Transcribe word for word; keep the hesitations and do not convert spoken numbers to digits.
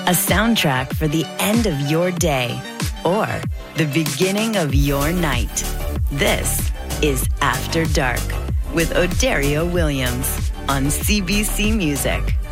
a soundtrack for the end of your day or the beginning of your night. This is After Dark with Odario Williams on C B C Music.